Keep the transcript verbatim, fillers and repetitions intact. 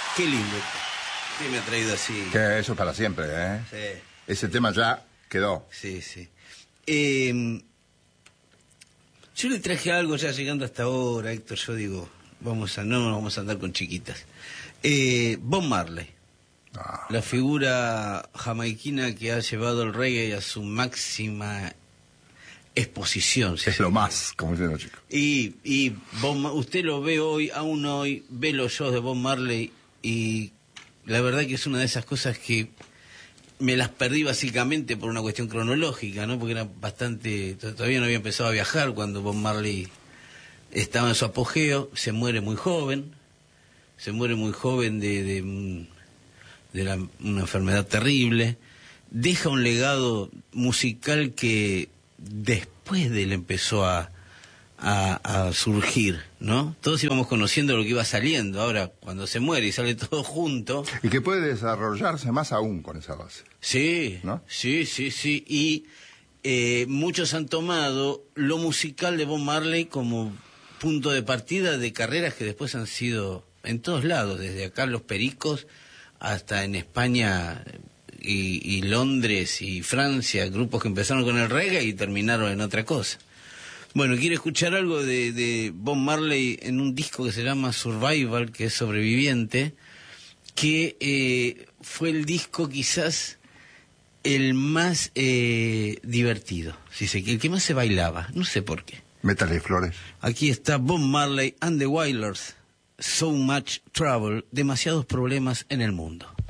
Qué lindo. ¿Qué me ha traído así? Que eso es para siempre, ¿eh? Sí. Ese tema ya quedó. Sí, sí. Eh, yo le traje algo ya llegando hasta ahora, Héctor. Yo digo, vamos a no vamos a andar con chiquitas. Eh, Bob Marley. Ah. La figura jamaiquina que ha llevado el reggae a su máxima exposición. Si es lo más, como dicen los chicos. Y, y Bob, usted lo ve hoy, aún hoy, ve los shows de Bob Marley y la verdad que es una de esas cosas que me las perdí básicamente por una cuestión cronológica, ¿no? Porque era bastante... Todavía no había empezado a viajar cuando Bob Marley estaba en su apogeo, se muere muy joven, se muere muy joven de... de de la, una enfermedad terrible, deja un legado musical que después de él empezó a, a, a surgir, ¿no? Todos íbamos conociendo lo que iba saliendo, ahora cuando se muere y sale todo junto... Y que puede desarrollarse más aún con esa base. Sí, ¿no? sí, sí, sí, y eh, muchos han tomado lo musical de Bob Marley como punto de partida de carreras que después han sido en todos lados, desde acá los Pericos hasta en España y, y Londres y Francia, grupos que empezaron con el reggae y terminaron en otra cosa. Bueno, quiero escuchar algo de, de Bob Marley en un disco que se llama Survival, que es Sobreviviente, que eh, fue el disco quizás el más eh, divertido, si se, el que más se bailaba, no sé por qué. Métale flores. Aquí está Bob Marley and the Wailers. So much trouble, demasiados problemas en el mundo.